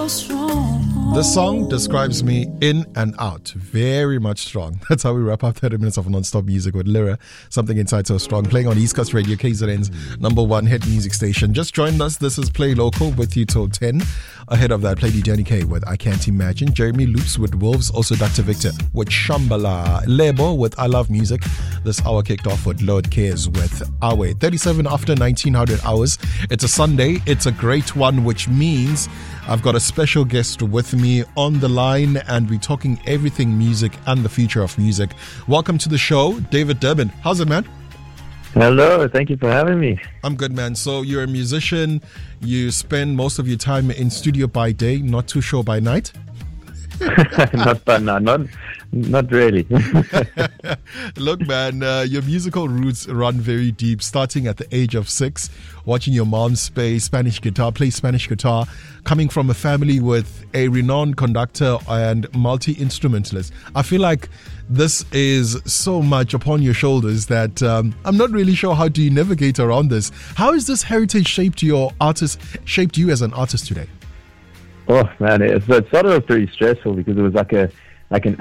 This song describes me in and out. Very much strong. That's how we wrap up 30 minutes of non-stop music with Lyra. Something Inside So Strong. Playing on East Coast Radio, KZN's #1 hit music station. Just joined us. This is Play Local with you till 10. Ahead of that, played Danny K with I Can't Imagine. Jeremy Loops with Wolves. Also Dr. Victor with Shambhala. Lebo with I Love Music. This hour kicked off with Lord Cares with Awe. 37 after 1900 hours. It's a Sunday. It's a great one, which means I've got a special guest with me on the line, and we're talking everything music and the future of music. Welcome to the show, David Durban. How's it, man? Hello, thank you for having me. I'm good, man. So you're a musician. You spend most of your time in studio by day, not too sure by night? Not really. Look, man, your musical roots run very deep, starting at the age of 6, watching your mom play Spanish guitar, coming from a family with a renowned conductor and multi-instrumentalist. I feel like this is so much upon your shoulders that I'm not really sure how do you navigate around this. How has this heritage shaped you as an artist today? Oh man, it started off pretty stressful because it was like an